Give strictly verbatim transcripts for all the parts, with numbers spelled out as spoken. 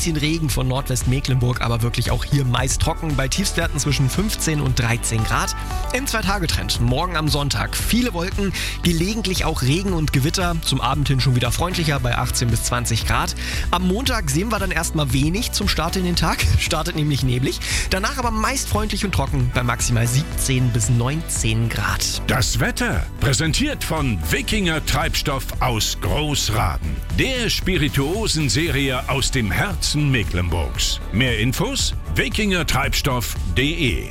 bisschen Regen von Nordwestmecklenburg, aber wirklich auch hier meist trocken bei Tiefstwerten zwischen fünfzehn und dreizehn Grad. Im Zwei-Tage-Trend, morgen am Sonntag viele Wolken, gelegentlich auch Regen und Gewitter, zum Abend hin schon wieder freundlicher bei achtzehn bis zwanzig Grad. Am Montag sehen wir dann erstmal wenig zum Start in den Tag, startet nämlich neblig, danach aber meist freundlich und trocken bei maximal siebzehn bis neunzehn Grad. Das Wetter präsentiert von Wikinger Treibstoff aus Großraden, der Spirituosenserie aus dem Herzen Mecklenburgs. Mehr Infos wikinger treibstoff punkt de.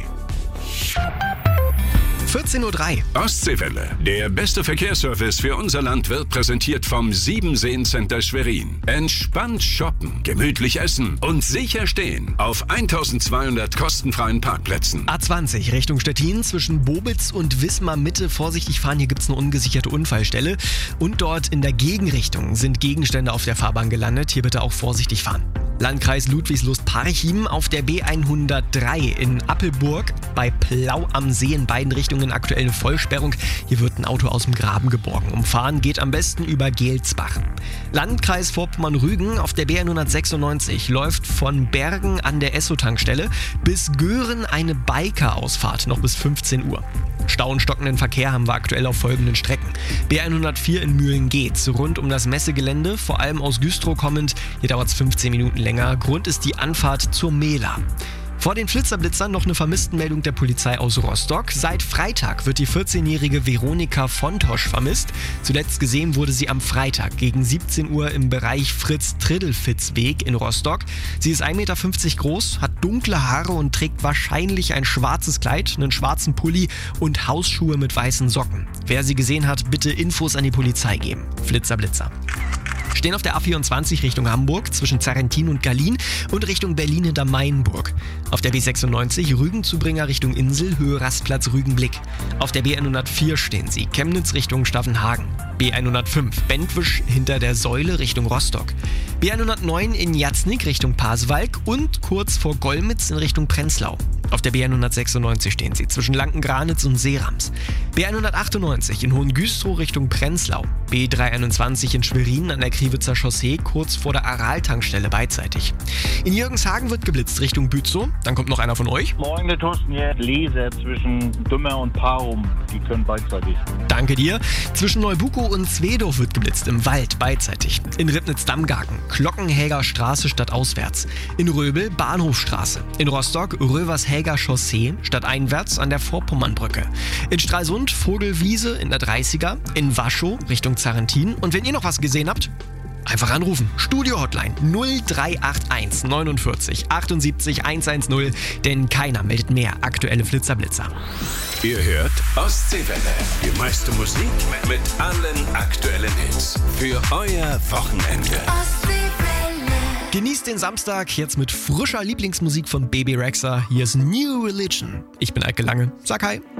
vierzehn Uhr drei. Ostseewelle. Der beste Verkehrsservice für unser Land wird präsentiert vom Siebenseen-Center Schwerin. Entspannt shoppen, gemütlich essen und sicher stehen auf eintausendzweihundert kostenfreien Parkplätzen. A zwanzig Richtung Stettin zwischen Bobitz und Wismar Mitte. Vorsichtig fahren, hier gibt es eine ungesicherte Unfallstelle. Und dort in der Gegenrichtung sind Gegenstände auf der Fahrbahn gelandet. Hier bitte auch vorsichtig fahren. Landkreis Ludwigslust-Parchim auf der B hundertdrei in Appelburg bei Plau am See in beiden Richtungen aktuell eine Vollsperrung. Hier wird ein Auto aus dem Graben geborgen. Umfahren geht am besten über Gelsbach. Landkreis Vorpommern-Rügen auf der B hundertsechsundneunzig läuft von Bergen an der Esso-Tankstelle bis Göhren eine Biker-Ausfahrt noch bis fünfzehn Uhr. Stau und stockenden Verkehr haben wir aktuell auf folgenden Strecken. B hundertvier in Mühlen-Geetz, rund um das Messegelände, vor allem aus Güstrow kommend. Hier dauert es fünfzehn Minuten länger. Grund ist die Anfahrt zur Mehla. Vor den Flitterblitzern noch eine Vermisstenmeldung der Polizei aus Rostock. Seit Freitag wird die vierzehnjährige Veronika Fontosch vermisst. Zuletzt gesehen wurde sie am Freitag gegen siebzehn Uhr im Bereich Fritz-Triddelfitz-Weg in Rostock. Sie ist ein Meter fünfzig groß, hat dunkle Haare und trägt wahrscheinlich ein schwarzes Kleid, einen schwarzen Pulli und Hausschuhe mit weißen Socken. Wer sie gesehen hat, bitte Infos an die Polizei geben. Flitzer-Blitzer. Stehen auf der A vierundzwanzig Richtung Hamburg zwischen Zarrentin und Gallien und Richtung Berlin hinter Mainburg. Auf der B sechsundneunzig Rügenzubringer Richtung Insel, Höhe Rastplatz Rügenblick. Auf der B hundertvier stehen sie, Chemnitz Richtung Staffenhagen. B hundertfünf Bentwisch hinter der Säule Richtung Rostock. B hundertneun in Jatznik Richtung Pasewalk und kurz vor Golmitz in Richtung Prenzlau. Auf der B hundertsechsundneunzig stehen sie zwischen Lanken-Granitz und Seerams. B hundertachtundneunzig in Hohengüstrow Richtung Prenzlau. B dreihunderteinundzwanzig in Schwerin an der Kriwitzer Chaussee kurz vor der Aral-Tankstelle beidseitig. In Jürgenshagen wird geblitzt Richtung Bützow. Dann kommt noch einer von euch. Moin, der Thorsten hier. Leser zwischen Dümmer und Parum. Die können beidseitig. Danke dir. Zwischen Neubukow und Zwedorf wird geblitzt, im Wald beidseitig. In Ribnitz-Dammgarten, Glockenhäger Straße stadtauswärts. In Röbel Bahnhofstraße. In Rostock Rövershäger Chaussee stadteinwärts an der Vorpommernbrücke. In Stralsund Vogelwiese in der dreißiger. In Waschow Richtung Zarrentin. Und wenn ihr noch was gesehen habt, einfach anrufen. Studio-Hotline null drei acht eins neunundvierzig achtundsiebzig hundertzehn, denn keiner meldet mehr aktuelle Flitzer-Blitzer. Ihr hört Ostseewelle. Die meiste Musik mit allen aktuellen Hits. Für euer Wochenende. Genießt den Samstag jetzt mit frischer Lieblingsmusik von Baby Rexha. Hier ist New Religion. Ich bin Eike Lange. Sag hi.